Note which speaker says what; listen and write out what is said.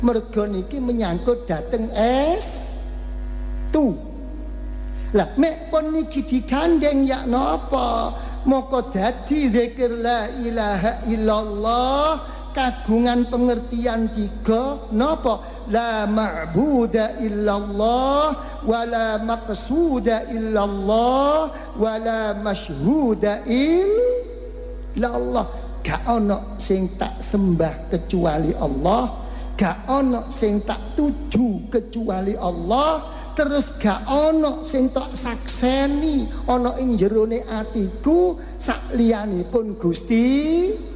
Speaker 1: Mergo niki menyangkut dateng tu. Lah mek pun niki digandeng ya napa? Moko dadi zikir la ilaha illallah kagungan pengertian tiga napa? La ma'buda illallah wala maqsuda illallah wala masyhuda illallah. Gak ono sing tak sembah kecuali Allah, gak ono sing tak tuju kecuali Allah, terus gak ono sing tak sakseni ono ing jerone atiku sak liyanipun Gusti